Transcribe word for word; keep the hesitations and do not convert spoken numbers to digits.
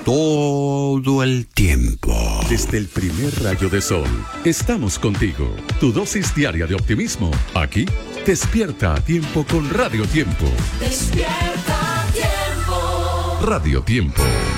todo el tiempo. Desde el primer rayo de sol, estamos contigo. Tu dosis diaria de optimismo, aquí, despierta a tiempo con Radio Tiempo. Despierta a tiempo. Radio Tiempo.